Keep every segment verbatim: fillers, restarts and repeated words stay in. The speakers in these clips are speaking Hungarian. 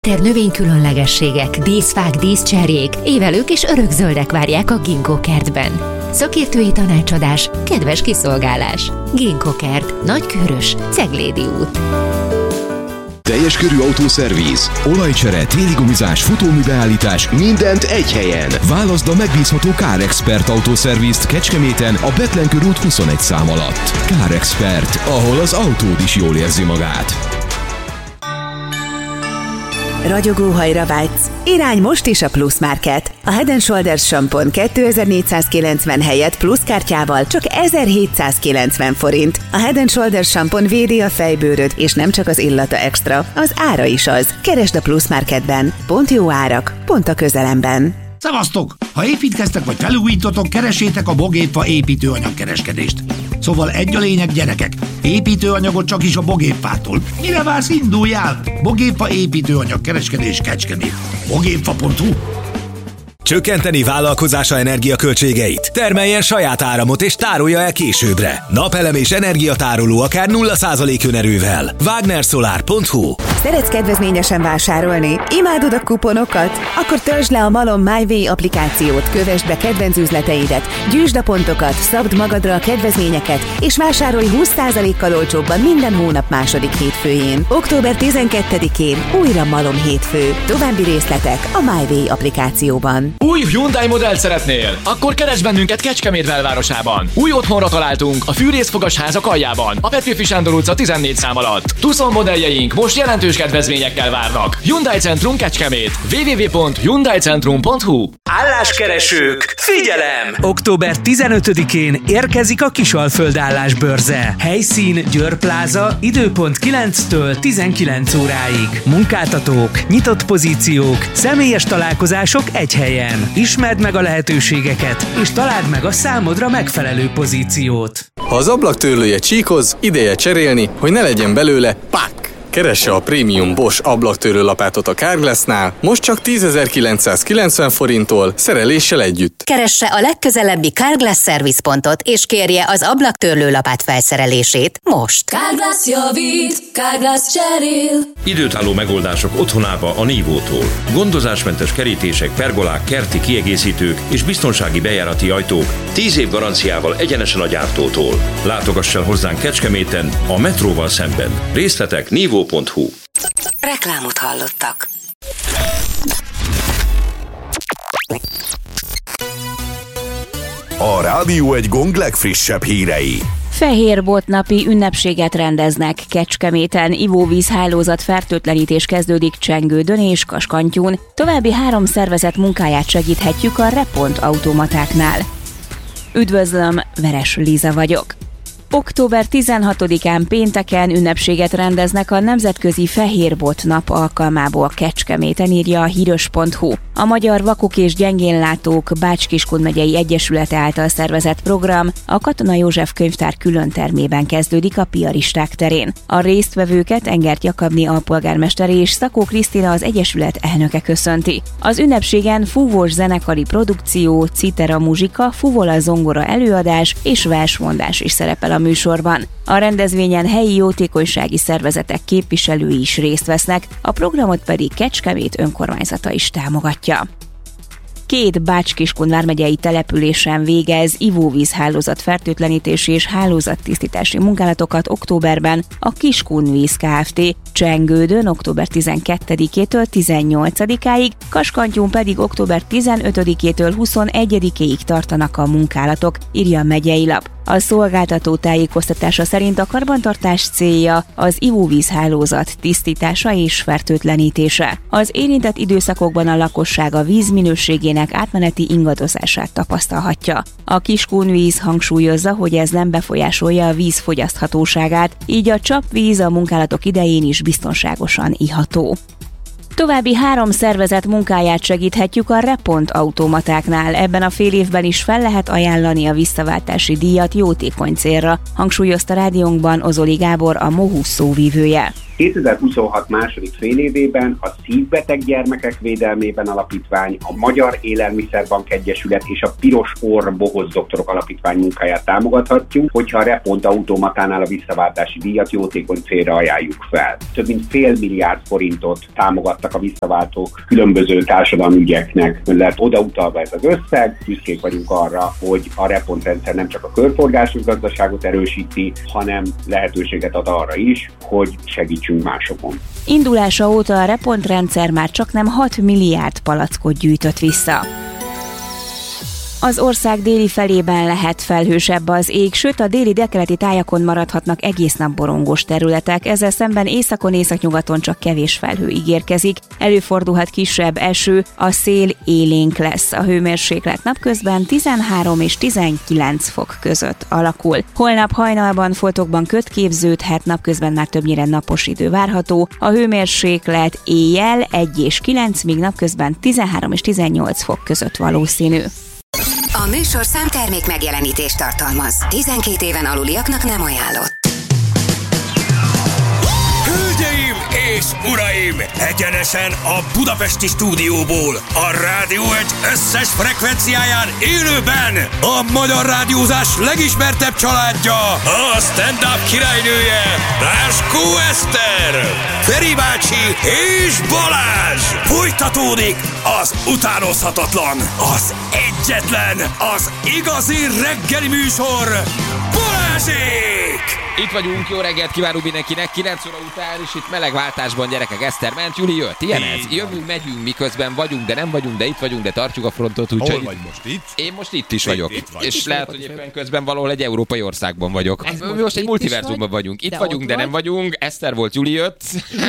Növénykülönlegességek, díszfák, díszcserjék, évelők és örökzöldek várják a Ginkgo kertben. Szakértői tanácsadás, kedves kiszolgálás. Ginkgo kert, Nagykőrös, Ceglédi út. Teljes körű autószervíz, olajcsere, téli gumizás, futóműbeállítás, mindent egy helyen. Válaszd a megbízható CarExpert autószervízt Kecskeméten a Bethlen körút huszonegy szám alatt. CarExpert, ahol az autód is jól érzi magát. Ragyogóhajra vágysz? Irány most is a Plus Market. A Head and Shoulders sampon kétezer-négyszázkilencven helyett Plus kártyával csak ezerhétszázkilencven forint. A Head and Shoulders sampon védi a fejbőröd, és nem csak az illata extra, az ára is az. Keresd a Plus Marketben. Pont jó árak, pont a közelemben. Szevasztok! Ha építkeztek vagy felújítotok, keresétek a Bogépfa építőanyagkereskedést. Szóval egy a lényeg, gyerekek, építőanyagot csak is a Bogépfától. Mire vársz, induljál? Bogépfa építőanyagkereskedés Kecskemét. bogépfa pont hu. Csökkenteni vállalkozása energiaköltségeit? Termeljen saját áramot és tárolja el későbbre. Napelem és energiatároló akár nulla százalék önerővel. wagnersolar pont hu. Szeretsz kedvezményesen vásárolni? Imádod a kuponokat? Akkor töltsd le a Malom MyWay applikációt, kövesd be kedvenc üzleteidet, gyűjtsd a pontokat, szabd magadra a kedvezményeket, és vásárolj húsz százalékkal olcsóbban minden hónap második hétfőjén. október tizenkettedikén újra Malom hétfő. További részletek a MyWay applikációban. Új Hyundai modellt szeretnél? Akkor keresd bennünket Kecskemét belvárosában. Új otthonra találtunk a Fűrészfogas házak aljában, a Petőfi Sándor utca tizennégy szám alatt. Tucson modelljeink most jelentős kedvezményekkel várnak. Hyundai Centrum Kecskemét. double-u double-u double-u pont hyundai centrum pont hu. Álláskeresők, figyelem! október tizenötödikén érkezik a Kisalföld állásbörze. Helyszín Győr Pláza, időpont kilenctől tizenkilenc óráig. Munkáltatók, nyitott pozíciók, személyes találkozások egy helyen. Ismerd meg a lehetőségeket, és találd meg a számodra megfelelő pozíciót. Ha az ablaktörlője csíkoz, ideje cserélni, hogy ne legyen belőle pak! Keresse a prémium Bosch ablaktörlőlapátot a Carglassnál, most csak tízezer-kilencszázkilencven forinttól, szereléssel együtt. Keresse a legközelebbi Carglass szervizpontot, és kérje az ablaktörlőlapát felszerelését most. Carglass javít, Carglass cserél. Időtálló megoldások otthonába a Nívótól. Gondozásmentes kerítések, pergolák, kerti kiegészítők és biztonsági bejárati ajtók tíz év garanciával egyenesen a gyártótól. Látogass el hozzánk Kecskeméten, a metróval szemben. Részletek nívó pont hu. Reklámot hallottak. A Rádió egy Gong legfrissebb hírei. Fehérbotnapi ünnepséget rendeznek Kecskeméten, ivóvízhálózat fertőtlenítés kezdődik Csengődön és Kaskantyún. További három szervezet munkáját segíthetjük a Repont automatáknál. Üdvözlöm, Veres Líza vagyok. október tizenhatodikán pénteken ünnepséget rendeznek a Nemzetközi Fehérbot Nap alkalmából Kecskeméten, írja a híros pont hu. A Magyar Vakok és Gyengénlátók Bács-Kiskun megyei egyesülete által szervezett program a Katona József könyvtár külön termében kezdődik a Piaristák terén. A résztvevőket Engert Jakabni alpolgármester és Szakó Krisztina az egyesület elnöke köszönti. Az ünnepségen fúvós zenekari produkció, citera muzsika, fuvola zongora előadás és versmondás is szerepel a műsorban. A rendezvényen helyi jótékonysági szervezetek képviselői is részt vesznek, a programot pedig Kecskemét önkormányzata is támogatja. Két Bács-Kiskun vármegyei településen végez ivóvízhálózat fertőtlenítési és hálózattisztítási munkálatokat októberben a Kiskun Víz Kft. Csengődön október tizenkettedikétől tizennyolcadikáig, Kaskantyún pedig október tizenötödikétől huszonegyedikéig tartanak a munkálatok, írja a megyei lap. A szolgáltató tájékoztatása szerint a karbantartás célja az ivóvízhálózat tisztítása és fertőtlenítése. Az érintett időszakokban a lakosság a víz minőségének átmeneti ingadozását tapasztalhatja. A Kiskun Víz hangsúlyozza, hogy ez nem befolyásolja a víz fogyaszthatóságát, így a csapvíz a munkálatok idején is biztonságosan iható. További három szervezet munkáját segíthetjük a Repont automatáknál. Ebben a fél évben is fel lehet ajánlani a visszaváltási díjat jótékony célra, hangsúlyozta rádiónkban Ozoli Gábor, a MOHUS szóvívője. kétezer-huszonhat második fél évében a Szívbeteg Gyermekek Védelmében Alapítvány, a Magyar Élelmiszerbank Egyesület és a Piros Orr Bohoz Doktorok Alapítvány munkáját támogathatjuk, hogyha a Repont automatánál a visszaváltási díjat jótékony célra ajánljuk fel. Több mint fél milliárd forintot támogattak a visszaváltók különböző társadalmi ügyeknek, lett odautalva ez az összeg. Büszkék vagyunk arra, hogy a Repont rendszer nem csak a körforgásos gazdaságot erősíti, hanem lehetőséget ad arra is, hogy segítsünk másokon. Indulása óta a Repont rendszer már csaknem hat milliárd palackot gyűjtött vissza. Az ország déli felében lehet felhősebb az ég, sőt a déli délkeleti tájakon maradhatnak egész nap borongos területek, ezzel szemben északon északnyugaton csak kevés felhő ígérkezik. Előfordulhat kisebb eső, a szél élénk lesz. A hőmérséklet napközben tizenhárom és tizenkilenc fok között alakul. Holnap hajnalban foltokban köd képződhet, napközben már többnyire napos idő várható. A hőmérséklet éjjel egy és kilenc, míg napközben tizenhárom és tizennyolc fok között valószínű. A műsorszám termék megjelenítést tartalmaz. tizenkét éven aluliaknak nem ajánlott. Hölgyeim és uraim! Egyenesen a budapesti stúdióból, a Rádió egy összes frekvenciáján élőben a magyar rádiózás legismertebb családja, a stand-up királynője, Ráskó Eszter, Feri bácsi és Balázs! Folytatódik az utánozhatatlan, az egyetlen, az igazi reggeli műsor, Balázsék! Itt vagyunk, jó reggelt kívánunk mindenkinek, kilenc óra után, és itt melegváltásban, gyerekek, Eszter ment, Juli jött, ilyen ez, jövünk, megyünk, miközben vagyunk, de nem vagyunk, de itt vagyunk, de tartjuk a frontot, úgyhogy... Hol vagy most itt? Én most itt is vagyok, itt vagy. és itt lehet, hogy éppen közben valahol egy európai országban vagyok. Ez most, most egy multiverzumban vagy? vagyunk, itt de vagyunk, de vagy? Nem vagyunk, Eszter volt, Juli jött,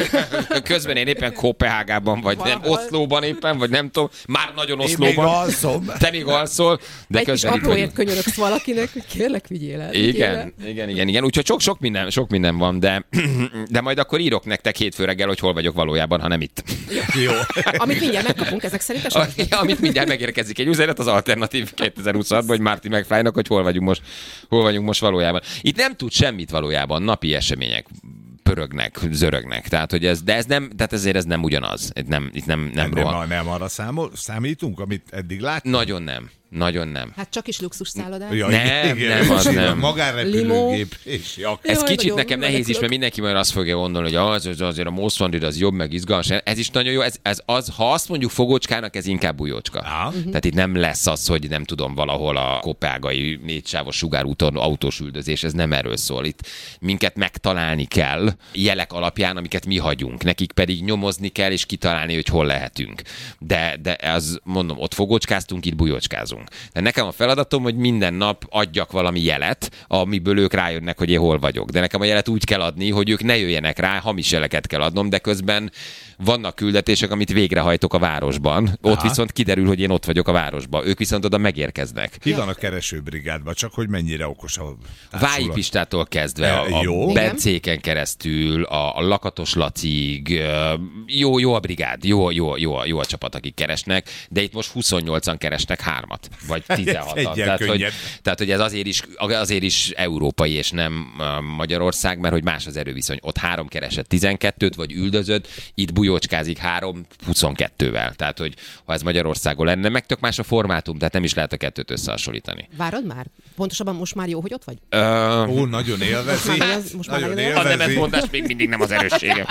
közben én éppen Kopenhágában vagy, nem, Oszlóban éppen, vagy nem tudom, már nagyon Oszlóban. Én még alszom. Te még alszol, de egy közben kis apróért könyörögsz valakinek, hogy kérlek, vigyél el. Igen, igen, igen, igen, úgyhogy sok, sok minden, sok minden van, de, de majd akkor írok nektek hétfő reggel, hogy hol vagyok valójában, ha nem itt. Jó. Amit mindjárt megkapunk ezek szerint esetleg? Amit mindjárt megérkezik egy üzenet az Alternatív kétezer-huszonhatban, hogy Marty McFly-nak, hogy hol vagyunk most, hol vagyunk most valójában. Itt nem tud semmit valójában, napi események pörögnek, zörögnek. Tehát, hogy ez, de ez nem, tehát ezért ez nem ugyanaz. Itt nem, itt nem, nem, nem, rohan. nem, nem arra számol, számítunk, amit eddig láttunk? Nagyon nem. Nagyon nem. Hát csak is luxus szállodák. Ja, nem, igen, nem, az nem. Magánrepülőgép és jak. Ez kicsit nekem nehéz is, mert mindenki majd azt fogja gondolni, hogy az, az azért a Most Wanted az jobb, meg izgalmas. Ez is nagyon jó. Ez, ez az, ha azt mondjuk fogócskának, ez inkább bujócska. Ah. Tehát itt nem lesz az, hogy nem tudom, valahol a kopágai négysávos sugárúton autós üldözés, ez nem erről szól. Itt minket megtalálni kell jelek alapján, amiket mi hagyunk. Nekik pedig nyomozni kell, és kitalálni, hogy hol lehetünk. De, de az, mondom, ott fogócskáztunk, itt bujócskázunk. De nekem a feladatom, hogy minden nap adjak valami jelet, amiből ők rájönnek, hogy én hol vagyok. De nekem a jelet úgy kell adni, hogy ők ne jöjjenek rá, hamis jeleket kell adnom, de közben vannak küldetések, amit végrehajtok a városban. Aha. Ott viszont kiderül, hogy én ott vagyok a városban. Ők viszont oda megérkeznek. Ki van a keresőbrigádban, csak hogy mennyire okos a Vályi Pistától kezdve, a, a Bencéken keresztül, a, a Lakatos Lacig, jó, jó a brigád, jó, jó, jó, jó a csapat, akik keresnek, de itt most huszonnyolcan keresnek hármat, vagy tizenhatan. tehát, hogy, tehát, hogy ez azért is, azért is európai, és nem Magyarország, mert hogy más az erőviszony. Ott három keresett tizenkettőt, vagy üldözött, itt bujócskázik három huszonkettővel. Tehát, hogy ha ez Magyarországon lenne, meg tök más a formátum, tehát nem is lehet a kettőt összehasonlítani. Várod már? Pontosabban most már jó, hogy ott vagy? Ö... Ó, nagyon élvezi. Most már, most már nagyon élvezi. A nemetmondás még mindig nem az erősségem.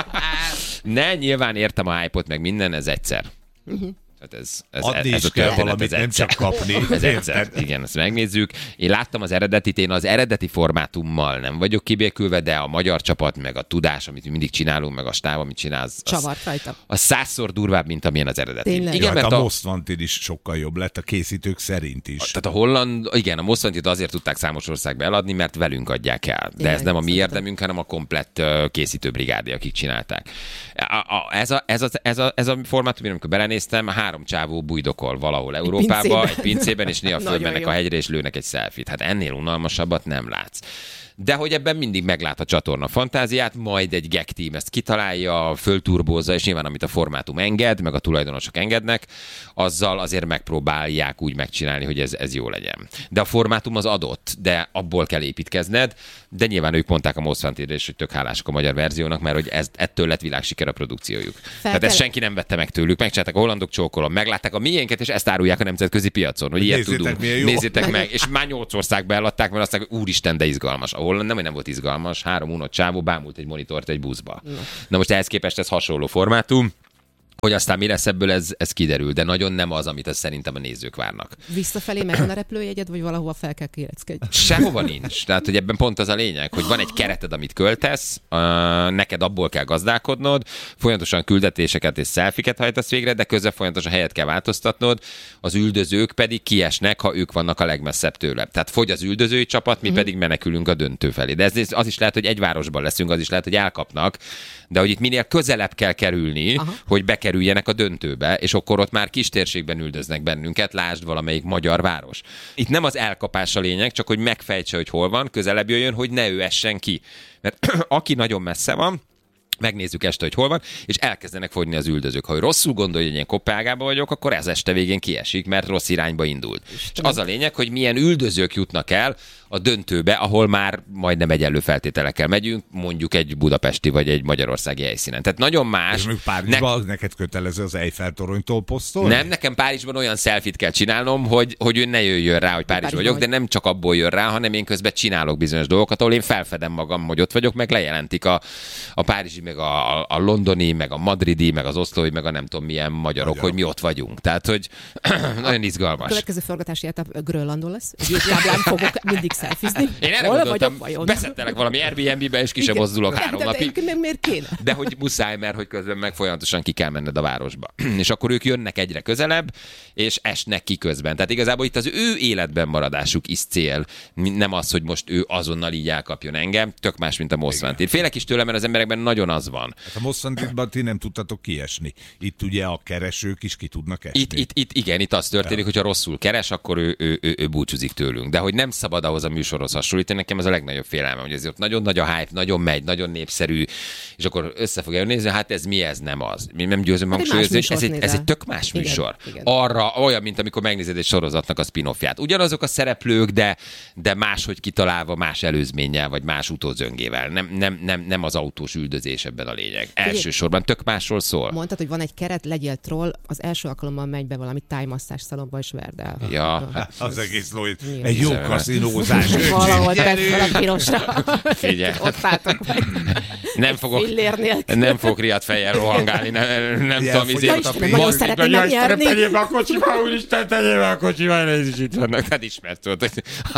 Ne, nyilván értem a hype-ot, meg minden, ez egyszer. Uh-huh. Tehát ez, ez, Adni ez is a történet, kell valamit, ez nem csak kapni. Ez egyszer, igen, ezt megnézzük. Én láttam az eredetit, én az eredeti formátummal nem vagyok kibékülve, de a magyar csapat, meg a tudás, amit mi mindig csinálunk, meg a stáb, amit csinálsz, az, csavart rajta. Az százszor durvább, mint amilyen az eredeti. Tényleg? Igen, ja, mert a, a Most Wanted is sokkal jobb lett a készítők szerint is. Tehát a holland, igen, a Most Wanted azért tudták számos országba eladni, mert velünk adják el. De Tényleg, ez nem a mi érdemünk, hanem a komplett készítőbrigádi, akik csinálták. A, a, ez, a, ez, a, ez, a, ez a formátum, amikor belenéztem, három csávó bújdokol valahol Európában, egy pincében, és néha fölmennek a hegyre, és lőnek egy selfie-t. Hát ennél unalmasabbat nem látsz. de hogy ebben mindig meglát a csatorna fantáziát, majd egy gag team ezt kitalálja, fölturbózza, és nyilván amit a formátum enged, meg a tulajdonosok engednek, azzal azért megpróbálják úgy megcsinálni, hogy ez, ez jó legyen. De a formátum az adott, de abból kell építkezned, de nyilván ők mondták a Most Wanted-re is, hogy tök hálások a magyar verziónak, mert hogy ez, ettől lett világsiker a produkciójuk. Fel Tehát ezt senki nem vette meg tőlük, megcsinálták a hollandok csókolom, meglátták a miénket, és ezt árulják a nemzetközi piacon, hogy ilyet tudunk. Nézzétek meg, és már nyolc országba eladták, mert azt mondták, hogy úristen, de izgalmas. A holland nem, hogy nem volt izgalmas, három unott csávó bámult egy monitort egy buszba. Na. Na most ehhez képest ez hasonló formátum, hogy aztán mi lesz ebből, ez, ez kiderül, de nagyon nem az, amit ez szerintem a nézők várnak. Visszafelé megvan a repülőjegyed, vagy valahova fel kell kéreckedj? Sehova nincs. Tehát, hogy ebben pont az a lényeg, hogy van egy kereted, amit költesz, uh, neked abból kell gazdálkodnod, folyamatosan küldetéseket és szelfiket hajtasz végre, de közben folyamatosan helyet kell változtatnod, az üldözők pedig kiesnek, ha ők vannak a legmesszebb tőle. Tehát fogy az üldözői csapat, mi uh-huh. pedig menekülünk a döntő felé. De ez, az is lehet, hogy egy városban leszünk, az is lehet, hogy elkapnak, de hogy itt minél közelebb kell kerülni, aha. hogy bekerüljenek a döntőbe, és akkor ott már kis térségben üldöznek bennünket, lásd valamelyik magyar város. Itt nem az elkapás a lényeg, csak hogy megfejtse, hogy hol van, közelebb jöjjön, hogy ne ő essen ki. Mert aki nagyon messze van, megnézzük este, hogy hol van, és elkezdenek fogyni az üldözők. Ha ő rosszul gondolja, hogy ilyen Kopenhágában vagyok, akkor ez este végén kiesik, mert rossz irányba indult. És az a lényeg, hogy milyen üldözők jutnak el a döntőbe, ahol már majdnem egyenlő feltételekkel megyünk, mondjuk egy budapesti vagy egy magyarországi helyszínen. Tehát nagyon más. És mondjuk Párizsban ne... neked kötelező az Eiffel-toronytól posztolni? Nem, nekem Párizsban olyan selfit kell csinálnom, hogy, hogy ő ne jöjjön rá, hogy Párizs vagyok, vagy. De nem csak abból jön rá, hanem én közben csinálok bizonyos dolgokat, ahol én felfedem magam, hogy ott vagyok, meg lejelentik a, a párizsi, meg a, a londoni, meg a madridi, meg az oszlói, meg a nem tudom milyen magyarok, magyarok. Hogy mi ott vagyunk. Tehát, hogy nagyon izgalmas. A következő forgatási etap Grönlandon lesz. Láblán fogok mindig szelfizni. Én erre gondoltam, beszettelek valami Airbnb-be, és ki sem mozdulok három napig. De miért kéne? De hogy muszáj, mert hogy közben meg folyamatosan ki kell menned a városba. És akkor ők jönnek egyre közelebb, és esnek ki közben. Tehát igazából itt az ő életben maradásuk is cél. Nem az, hogy most ő azonnal így elkapjon engem. Tök más, mint a Most Wanted. Félek is tőle, mert az emberekben nagyon az van. Hát a Most Wantedban ti nem tudtatok kiesni. Itt ugye a keresők is ki tudnak esni. Itt, itt, itt igen, itt az történik, hogyha rosszul keres, akkor ő, ő, ő, ő búcsúzik tőlünk. De hogy nem szabad ahhoz a műsorhoz hasonlítani, nekem ez a legnagyobb félelmem, hogy ezért nagyon nagy a hype, nagyon megy, nagyon népszerű, és akkor össze fogja nézni, hát ez mi, ez nem az. Mi nem győzöm hangsúlyozni, ez egy, ez egy tök más műsor. Igen, igen. Arra olyan, mint amikor megnézed egy sorozatnak a spin-offját. Ugyanazok a szereplők, de, de máshogy kitalálva, más előzménnyel, vagy más utózöngével. Nem, nem, nem, nem az autós üldözés ebben a lényeg. Elsősorban tök másról szól. Mondtad, hogy van egy keret, legyél troll, az első alkalommal megy be valami tájmasszás szalomba, és verd el. Ja. Hát, az egész lóid. Egy jó kaszinózás. Valahol tett fel a pirosra. Figyelj. Ott álltok meg. Nem fogok, nem fogok riadt fejjel rohangálni, nem, nem tudom, izért. Nagyon szeretném megnyerni. Tegyél be a kocsiba, úristen, tegyél be a kocsiba, ez is itt vannak. Tehát ismert volt.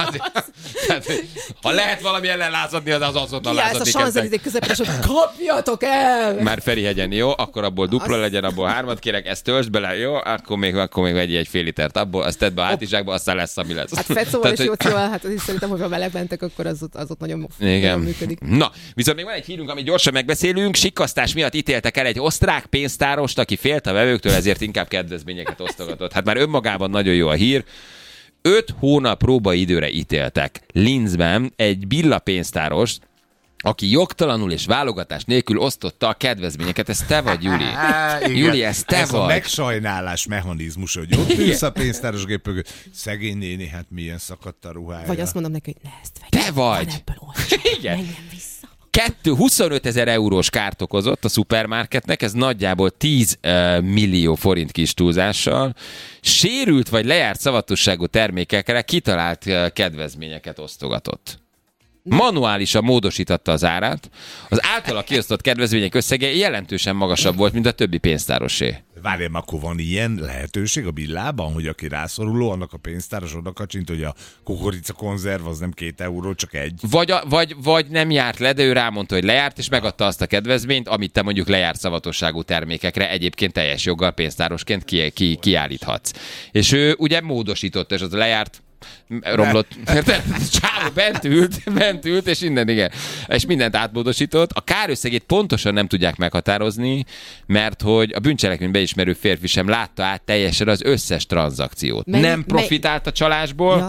Ha lehet valami ellen lázadni, az az azonnal lázadni kezdek. Ki állsz a Champs-Élysées közepes, hogy kapjatok el! Már Ferihegyen, jó? Akkor abból dupla legyen, abból hármat kérek, ezt töltsd bele, jó? Akkor még, akkor még vegyél egy fél litert abból, azt tedd be a hátizsákba, aztán lesz, ami lesz. Hát Fecóval és Jócióval, hát az is szerintem, hogy a meleg mentek, akkor az ott, az ott nagyon, nagyon működik. Na, viszont még van egy hírünk, amit gyorsan megbeszélünk. Sikkasztás miatt ítéltek el egy osztrák pénztárost, aki félt a vevőktől, ezért inkább kedvezményeket osztogatott. Hát már önmagában nagyon jó a hír. Öt hónap próbaidőre ítéltek Linzben egy Billa pénztárost, aki jogtalanul és válogatás nélkül osztotta a kedvezményeket. Ez te vagy, Juli. Juli, ez te ez vagy. Ez a megsajnálás mechanizmus, hogy ott ülsz a pénztáros gép mögött. Szegény néni, hát milyen szakadt a ruhája. Vagy azt mondom neki, hogy ne ezt vegyem. Te vagy. Igen. Menjen vissza. Kettő, huszonöt ezer eurós kárt okozott a szupermarketnek, ez nagyjából tíz uh, millió forint kis túlzással. Sérült vagy lejárt szavatosságú termékekre kitalált uh, kedvezményeket osztogatott. Manuálisan módosította az árát, az általa kiosztott kedvezmények összege jelentősen magasabb volt, mint a többi pénztárosé. Várjál, akkor van ilyen lehetőség a Billában, hogy aki rászoruló, annak a pénztáros oda kacsint, hogy a kukoricakonzerv az nem két euró, csak egy. Vagy, a, vagy, vagy nem járt le, de ő rámondta, hogy lejárt, és megadta azt a kedvezményt, amit te mondjuk lejárt szavatosságú termékekre egyébként teljes joggal pénztárosként ki, ki, kiállíthatsz. És ő ugye módosította, és az lejárt romlott, csávó bent ült, bent ült, és innen, igen, és mindent átmódosított. A kárösszegét pontosan nem tudják meghatározni, mert hogy a bűncselekményt beismerő férfi sem látta át teljesen az összes tranzakciót. Mennyi, nem profitált a csalásból, ja.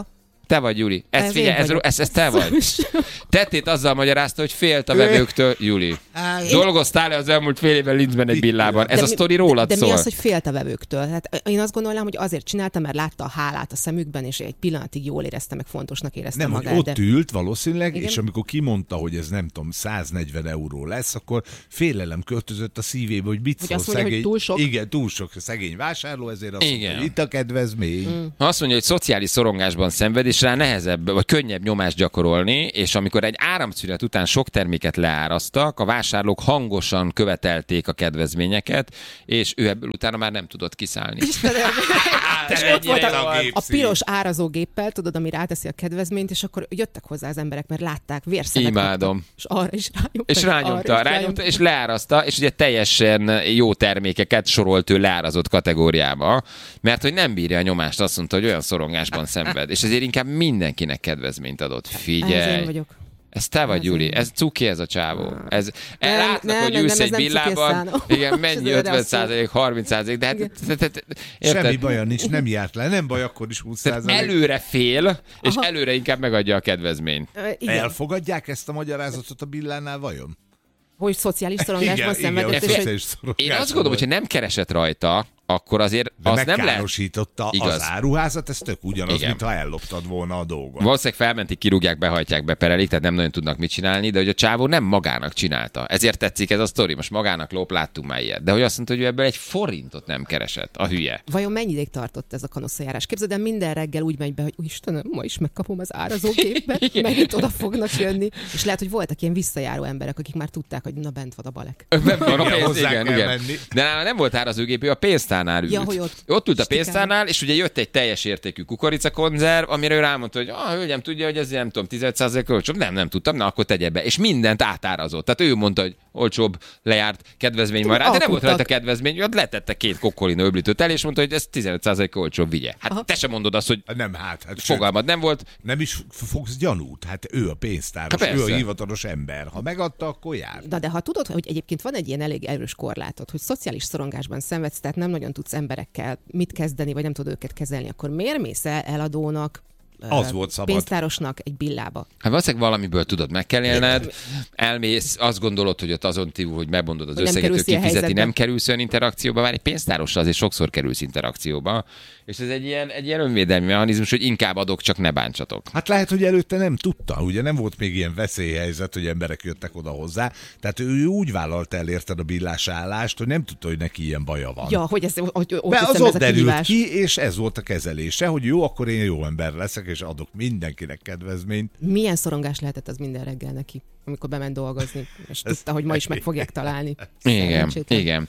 Te vagy, Juli. Ez, figyelj, ez, ez, ez te vagy. Tettét azzal magyarázta, hogy félt a vevőktől, Juli. Dolgoztál-e az elmúlt fél évben Linzben egy villában? Ez de a mi, sztori rólad de, de szól. mi az, hogy félt a vevőktől? Hát én azt gondolnám, hogy azért csinálta, mert látta a hálát a szemükben, és egy pillanatig jól érezte, meg fontosnak érezte nem, magát. Nem, ott de... ült valószínűleg, igen? És amikor kimondta, hogy ez nem tudom, száznegyven euró lesz, akkor félelem költözött a szívébe, hogy mit szól szegény... Mondja, túl sok? Igen, túl sok szegény vásárló, ezért azt mondja, hogy itt a kedvezmény. Mm. Azt mondja, hogy szociális szorongásban szenved, és rá nehezebb, vagy könnyebb nyomást gyakorolni, és amikor egy áramszünet után sok terméket leáraztak, a vásárlók hangosan követelték a kedvezményeket, és ő ebből utána már nem tudott kiszállni. Istenem, és ott volt a, a piros árazógéppel, tudod, ami ráteszi a kedvezményt, és akkor jöttek hozzá az emberek, mert látták, vérszemet. Imádom. Kaptak, és arra is rányomta. És rányomta, arra rányomta, és leárazta, és ugye teljesen jó termékeket sorolt ő leárazott kategóriába, mert hogy nem bírja a nyomást, azt mondta, hogy olyan szorongásban szenved, és ezért inkább mindenkinek kedvezményt adott. Figyelj! Ez én vagyok. Ez te vagy, Juli. Ez cuki ez a csávó. Ez, nem, látnak, nem, hogy ülsz egy villában. Igen, mennyi ötven százalék, harminc százalék, de hát... Te, te, te, semmi baja nincs, nem járt le. Nem baj, akkor is húsz százalék. Előre fél, és aha, előre inkább megadja a kedvezményt. Igen. Elfogadják ezt a magyarázatot a Billánál vajon? Hogy szociális szorongásban szenvedett. Én azt gondolom, hogyha nem keresett rajta, akkor azért de az nem lehet... megkárosította az áruházat, ez tök ugyanaz, igen, mintha elloptad volna a dolgot. Valószínűleg felmentik, kirúgják, behajtják, beperelik, tehát nem nagyon tudnak mit csinálni, de hogy a csávó nem magának csinálta. Ezért tetszik ez a sztori, most magának lop, láttunk már ilyet. De hogy azt mondta, hogy ő ebből egy forintot nem keresett, a hülye. Vajon mennyi ideig tartott ez a kanosszajárás? Képzeld el, minden reggel úgy megy be, hogy Istenem, ma is megkapom az árazógépet, megint oda fognak jönni. És lehet, hogy voltak ilyen visszajáró emberek, akik már tudták, hogy na bent van a balek. Bent van a pénz, igen, igen. De nála nem volt árazógép, ő a pénztárnál ült. Ja, hogy ott, ott ült a pénztárnál, és ugye jött egy teljes értékű kukoricakonzerv, amire ő rámondta, hogy ah, hölgyem, tudja, hogy ez nem tudom, tizenöt százalék olcsóbb. Nem, nem tudtam, na akkor tegye be. És mindent átárazott. Tehát ő mondta, hogy olcsóbb, lejárt, kedvezmény van rá, de nem volt rajta kedvezmény, ott letette két kokkolina öblítőt el, és mondta, hogy ez tizenöt százalék olcsóbb, vigye. Hát aha, te sem mondod azt, hogy nem, hát, hát fogalmad nem volt. Nem is fogsz gyanút, hát ő a pénztáros, hát ő a hivatalos ember. Ha megadta, akkor jár. Na, de ha tudod, hogy egyébként van egy ilyen elég erős korlátod, hogy szociális szorongásban szenvedsz, tehát nem nagyon tudsz emberekkel mit kezdeni, vagy nem tudod őket kezelni, akkor miért mész el eladónak, az volt szabad. Pénztárosnak egy billába? Hát valószínűleg valamiből tudod, meg kell élned, elmész, azt gondolod, hogy ott azon túl, hogy megmondod az összeget, hogy kifizeti, nem kerülsz olyan interakcióba, már egy pénztárossal azért sokszor kerülsz interakcióba, és ez egy ilyen, egy ilyen önvédelmi mechanizmus, hogy inkább adok, csak ne bántsatok. Hát lehet, hogy előtte nem tudta, ugye nem volt még ilyen veszélyhelyzet, hogy emberek jöttek oda hozzá, tehát ő úgy vállalta el, érted, a billásállást, hogy nem tudta, hogy neki ilyen baja van. Ja, hogy ez hogy, hogy az ott derült ki, és ez volt a kezelése, hogy jó, akkor én jó ember leszek, és adok mindenkinek kedvezményt. Milyen szorongás lehetett az minden reggel neki, amikor bement dolgozni, és ez tudta, hogy ma is meg fogják találni. Igen, igen.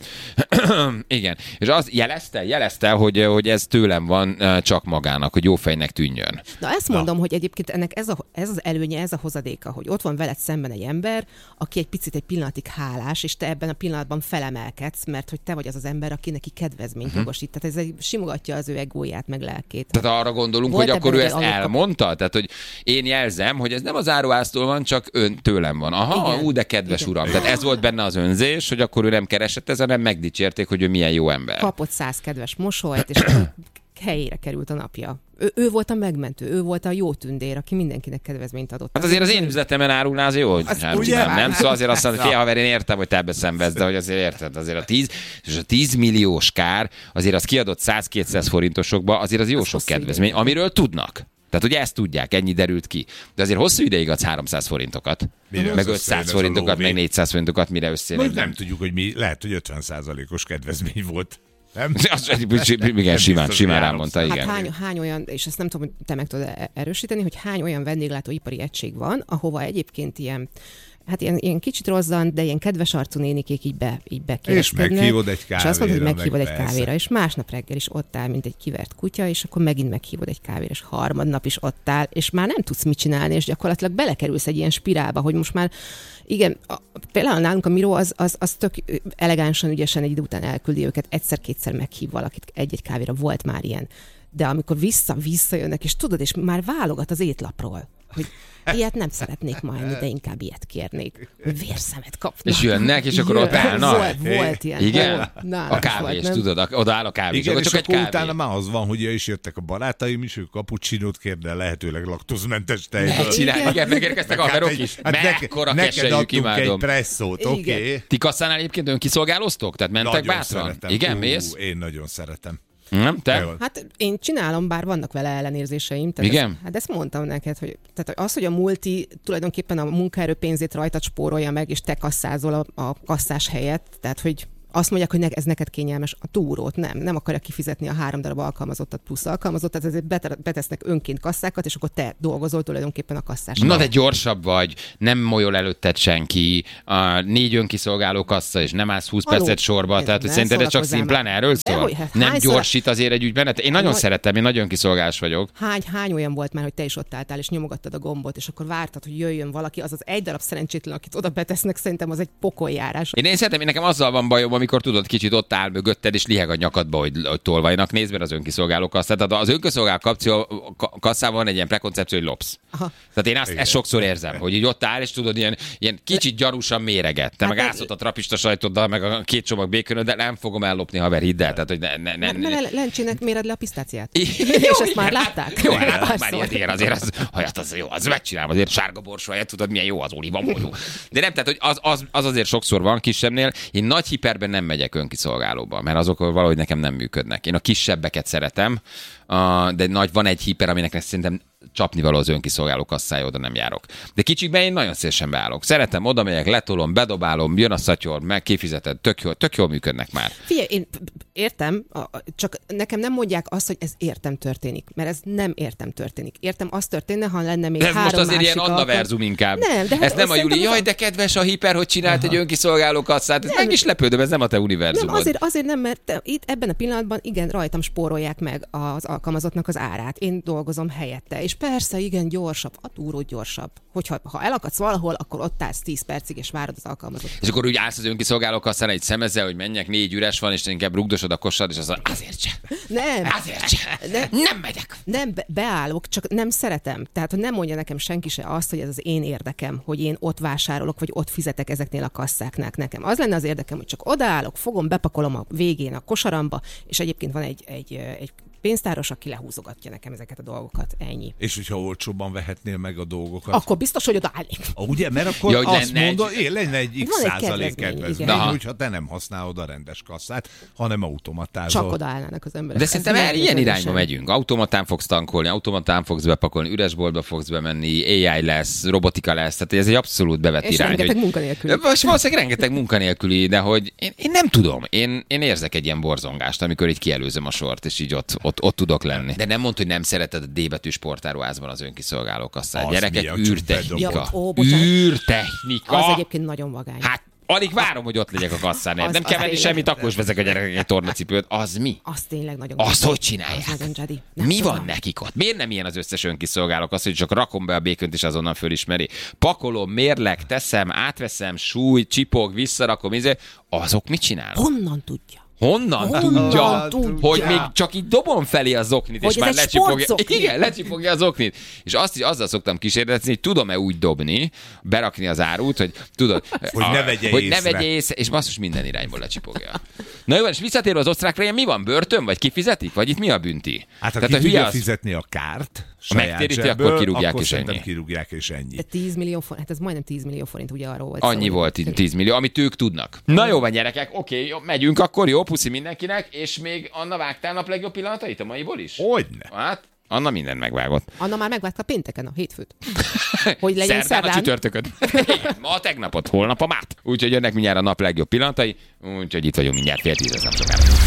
Igen. És az jelezte, jelezte, hogy, hogy ez tőlem van csak magának, hogy jó fejnek tűnjön. Na ezt mondom, Na. hogy egyébként ennek ez, a, ez az előnye, ez a hozadéka, hogy ott van veled szemben egy ember, aki egy picit egy pillanatig hálás, és te ebben a pillanatban felemelkedsz, mert hogy te vagy az az ember, aki neki kedvezményt uh-huh. jogosít. Tehát ez egy, simogatja az ő egóját, meg lelkét. Tehát arra gondolunk, volt, hogy akkor ő ezt elmondta? Tehát, hogy én jelzem, hogy ez nem az áruháztól van, csak ön tőlem van. Aha, igen, ú, de kedves igen. uram. Tehát ez volt benne az önzés, hogy akkor ő nem keresett ezen, hanem megdicsérték, hogy ő milyen jó ember. Kapott száz kedves mosolyt, és helyére került a napja. Ő, ő volt a megmentő, ő volt a jó tündér, aki mindenkinek kedvezményt adott. Hát azért az én üzletemen árulná, az jó, hogy nem, nem, nem. Szóval azért azt mondom, hogy fél haver, én értem, hogy te ebbe szenvedsz, de hogy azért érted, azért a tíz, és a tíz milliós kár, azért az kiadott száz-kétszáz forintosokba, azért az jó az sok kedvezmény, idő. Amiről tudnak. Tehát ugye ezt tudják, ennyi derült ki. De azért hosszú ideig adsz háromszáz forintokat, mire meg ötszáz forintokat, meg négyszáz forintokat, mire összejön. Nem tudjuk, hogy mi, lehet, hogy ötven százalékos kedvezmény volt. Nem? Igen, simán, simán elmondta, igen. Hát hány, hány olyan, és ezt nem tudom, hogy te meg tudod erősíteni, hogy hány olyan vendéglátóipari egység van, ahova egyébként ilyen, hát ilyen, ilyen kicsit rozzant, de ilyen kedves arcú nénikék így, be, így bekérdezkednek. És meghívod egy kávéra. És azt mondod, hogy meghívod egy persze. kávéra, és másnap reggel is ott áll, mint egy kivert kutya, és akkor megint meghívod egy kávéra, és harmadnap is ott áll, és már nem tudsz mit csinálni, és gyakorlatilag belekerülsz egy ilyen spirálba, hogy most már igen, a, például nálunk a Miró az, az, az tök elegánsan, ügyesen egy idő után elküldi őket, egyszer-kétszer meghív valakit egy-egy kávéra, volt már ilyen. De amikor vissza, visszajönnek, és tudod, és már válogat az étlapról, hogy ilyet nem szeretnék majd, de inkább ilyet kérnék, hogy vérszemet kapnak. És jönnek, és akkor ott állnak. Volt, volt ilyen. Igen? Volt, a kávés, volt, tudod, oda áll a kávés. Igen, akkor és csak akkor egy kávé. utána már az van, hogy ja, is jöttek a barátaim is, ők cappuccinót kérne, lehetőleg laktózmentes tejből. Ne csinálj, igen, megérkeztek a haverok is. Hát mekkora keserűjük, imádom. egy presszót, oké. Okay. Ti kasszánál egyébként önkiszolgálóztok? Tehát mentek nagyon bátran? Szeretem. Igen, Ú, mész? Én nagyon szeretem. Nem, te? Hát én csinálom, bár vannak vele ellenérzéseim. Tehát igen? Ezt, hát ezt mondtam neked, hogy tehát az, hogy a multi tulajdonképpen a munkaerő pénzét rajtad spórolja meg, és te kasszázol a, a kasszás helyett, tehát hogy azt mondják, hogy ne, ez neked kényelmes, a túrót nem. Nem akarja kifizetni a három darab alkalmazottat plusz alkalmazottat, ezért betesznek önként kasszákat, és akkor te dolgozol tulajdonképpen a kasszás. Na de gyorsabb vagy, nem molyol előtted senki, a négy önkiszolgáló kassa, és nem állsz húsz Aló, percet sorba, tehát hogy szerinted ez csak szimplán erről szól? hogy, hát nem hányszor... gyorsít azért egy ügyben? Én nagyon Nagy... szeretem, én nagyon önkiszolgálós vagyok. Hány, hány olyan volt már, hogy te is ott álltál, és nyomogattad a gombot, és akkor vártad, hogy jöjjön valaki, az az egy darab szerencsétlen, akit oda betesznek, szerintem az egy pokoljárás. Én, én szeretem, én nekem azzal van bajom, amikor tudod, kicsit ott áll mögötted, és liheg a nyakadba, hogy, hogy tolvajnak néz, mert az önkiszolgáló kasszát. Tehát az önkiszolgáló kasszában van egy ilyen prekoncepció, hogy lopsz. Aha. Tehát én azt, ezt sokszor érzem, hogy így ott áll, és tudod, ilyen, ilyen kicsit gyanúsan méreget. Te hát meg állsz ott a trapista sajtoddal, meg a két csomag békönöd, de nem fogom ellopni, haver, hidd el. Tehát, hogy ne, ne, ne, ne. Mert lencsének méred le a pisztáciát. És ezt már látták? Jó, hát már ilyet azért, az, hát az jó, az megcsinálom, azért sárga borsó helyett, tudod, milyen jó az olívabolyó. De nem, tehát, hogy az, az, az azért sokszor van kisebbnél. Én nagy hiperben nem megyek önkiszolgálóba, mert azok valahogy nekem nem működnek. Én a kisebbeket szeretem, de nagy van egy hiper, aminek szerintem csapnivaló az önkiszolgáló kasszája, oda nem járok. De kicsikben én nagyon szívesen beállok. Szeretem, oda megyek, letolom, bedobálom, jön a szatyor, meg kifizeted, tök jól, tök jól működnek már. Figyelj, én értem, csak nekem nem mondják azt, hogy ez értem történik, mert ez nem értem történik. Értem, az történne, ha lenne még de ez három most azért másik ilyen Anna verzum inkább. Nem, de hát ez nem a Juli, jaj, a... de kedves a hiper, hogy csinált egy önkiszolgáló kasszát. Ez meg is lepődöm, ez nem a te univerzumod. Nem, azért, azért nem, mert te, itt ebben a pillanatban igen, rajtam spórolják meg az alkalmazottnak az árát. Én dolgozom helyette. És persze, igen, gyorsabb, a túró gyorsabb. Hogyha ha elakadsz valahol, akkor ott állsz tíz percig, és várod az alkalmazottat. És akkor úgy állsz az önkiszolgáló kasszán egy szemezzel, hogy menjek, négy üres van, és inkább rugdosod a kosad, és az azért se. Nem. Azért se. Nem, nem megyek. Nem, be, beállok, csak nem szeretem. Tehát, hogy nem mondja nekem senki se azt, hogy ez az én érdekem, hogy én ott vásárolok, vagy ott fizetek ezeknél a kasszáknál nekem. Az lenne az érdekem, hogy csak odaállok, fogom, bepakolom a végén a kosaramba, és egyébként van egy, egy, egy pénztáros, aki lehúzogatja nekem ezeket a dolgokat. Ennyi. És hogyha olcsóbban vehetnél meg a dolgokat? Akkor biztos, hogy odaállnék. Ah, ugye, mert akkor ja, azt lenne mondod, egy... lenne egy x százalék kedvezmény, hogyha te nem használod a rendes kasszát, hanem automatázol. Csak odaállnának az emberek. De szerintem el, ilyen irányba megyünk. Automatán fogsz tankolni, automatán fogsz bepakolni, üres boltba fogsz bemenni, á i lesz, robotika lesz, tehát ez egy abszolút bevett és irány. És rengeteg munkanélküli. Most valószínűleg rengeteg munkanélküli, de hogy én, én nem tudom. Én, én érzek egy ilyen borzongást, amikor így kielőzöm a sort, és így ott, ott, ott tudok lenni. De nem mondd, hogy nem szereted a D betűs portáruházban az önkiszolgáló kasszát. Gyerekek, űrtechnika. Ja, ó, űrtechnika. Az egyébként nagyon vagány. Hát alig várom, hogy ott legyek a kasszán. Nem az, kell venni az semmit, akkor is vezek a gyerekek egy tornacipőt. Az mi? Az tényleg nagyon Azt nagyon hogy csinálják? Az nagyon Mi van nekik ott? Miért nem ilyen az összes önkiszolgálók? Az, hogy csak rakom be a békönt, és azonnal fölismeri. Pakolom, mérleg, teszem, átveszem, súly, csipog, visszarakom, izé. Azok mit csinálnak? Honnan tudja? Honnan, Honnan tudja, tudja, hogy még csak így dobom felé az oknit, hogy és már lecsipogja. sportzokni. Igen, lecsipogja az oknit. És azt is azzal szoktam kísérletezni, hogy tudom-e úgy dobni, berakni az árut, hogy tudod, hogy a, ne vegye hogy észre. Ne vegye észre, és basszus minden irányból lecsipogja. Na jó, és visszatérve az osztrákra, ilyen mi van, börtön, vagy kifizetik, vagy itt mi a bünti? Hát ha Tehát ki tudja az... fizetni a kárt, a megtéríti, akkor kirúgják, akkor és ennyi. kirúgják, és ennyi. De tíz millió forint, hát ez majdnem tíz millió forint, ugye arról volt. Annyi szó, volt, tíz millió, amit ők tudnak. Na jó van, gyerekek, oké, jó, megyünk akkor, jó, puszi mindenkinek, és még Anna vágtál nap legjobb pillanatait a maiból is? Hogyne. Hát, Anna mindent megvágott. Anna már megvágta pénteken, a hétfőt. Hogy legyen szerdán. szerdán. A csütörtököt. Ma a tegnapot, holnap a mát. Úgyhogy jönnek mindjárt a nap legjobb pillanatai, úgyhogy itt vagyunk mindjárt fél tíz, ez nem sokára.